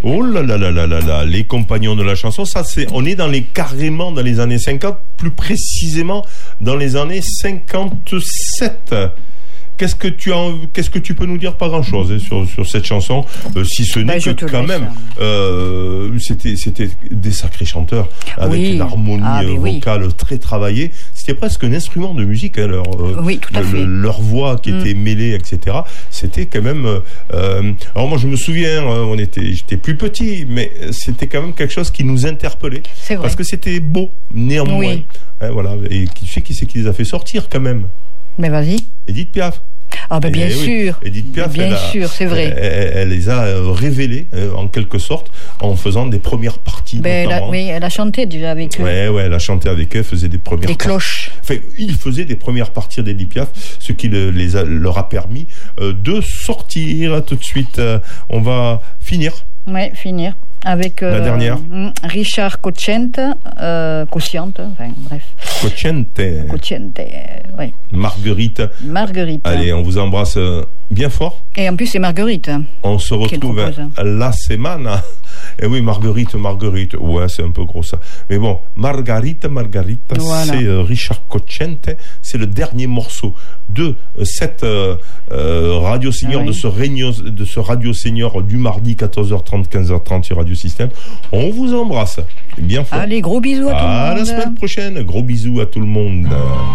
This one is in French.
Oh là là là là là là, les compagnons de la chanson, ça on est carrément dans les années 50, plus précisément dans les années 57. Qu'est-ce que tu peux nous dire? Pas grand-chose sur cette chanson, si ce n'est que quand même, c'était des sacrés chanteurs avec une harmonie vocale très travaillée. C'était presque un instrument de musique, hein, leur voix qui était mêlée, etc. C'était quand même. Alors moi, je me souviens, j'étais plus petit, mais c'était quand même quelque chose qui nous interpellait, parce que c'était beau, néanmoins. Oui. Hein, voilà. Et tu sais qui c'est qui les a fait sortir quand même? Mais vas-y. Edith Piaf. Ah ben bien sûr. Edith Piaf, c'est vrai. Elle les a révélés en quelque sorte en faisant des premières parties. Elle a chanté déjà avec eux. Ouais, elle a chanté avec eux, faisait des premières. Des cloches. Enfin, il faisait des premières parties d'Edith Piaf, ce qui leur a permis de sortir. Tout de suite, on va finir. Ouais, finir. Avec la dernière. Richard Cocciante, bref. Cocciante, oui. Marguerite. Allez, on vous embrasse bien fort. Et en plus, c'est Marguerite. On se retrouve la semaine. Et oui, Marguerite, ouais, c'est un peu gros ça. Mais bon, Margarita, voilà. C'est Richard Cocciante. C'est le dernier morceau de cette Radio Senior, de ce Radio Senior du mardi 14h30, 15h30 sur Radio Système. On vous embrasse bien fort. Allez, gros bisous à tout le monde. À la semaine prochaine. Gros bisous à tout le monde.